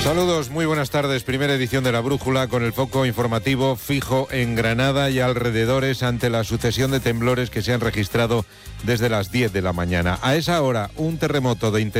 Saludos, muy buenas tardes. Primera edición de La Brújula con el foco informativo fijo en Granada y alrededores ante la sucesión de temblores que se han registrado desde las 10 de la mañana. A esa hora, un terremoto de intensidad